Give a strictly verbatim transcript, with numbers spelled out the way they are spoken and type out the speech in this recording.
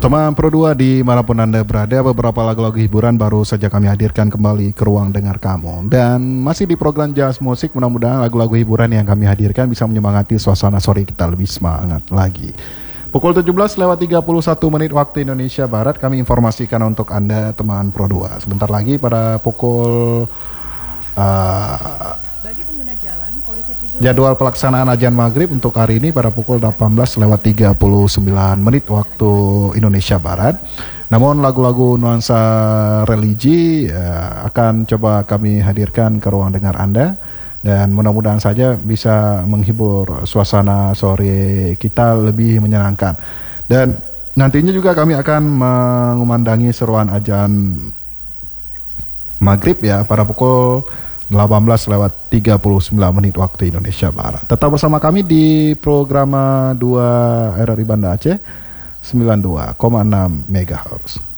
Teman Pro dua dimanapun Anda berada, beberapa lagu-lagu hiburan baru saja kami hadirkan kembali ke ruang dengar kamu. Dan masih di program Jazz Musik, mudah-mudahan lagu-lagu hiburan yang kami hadirkan bisa menyemangati suasana sore kita lebih semangat lagi. Pukul tujuh belas lewat tiga puluh satu menit waktu Indonesia Barat, kami informasikan untuk Anda teman Pro dua. Sebentar lagi pada pukul... Uh, Jadwal pelaksanaan ajan maghrib untuk hari ini pada pukul delapan belas lewat tiga puluh sembilan menit waktu Indonesia Barat. Namun lagu-lagu nuansa religi ya, akan coba kami hadirkan ke ruang dengar Anda. Dan mudah-mudahan saja bisa menghibur suasana sore kita lebih menyenangkan. Dan nantinya juga kami akan mengumandangi seruan ajan maghrib ya pada pukul delapan belas lewat tiga puluh sembilan menit waktu Indonesia Barat. Tetap bersama kami di program dua R R I Banda Aceh sembilan puluh dua koma enam megahertz.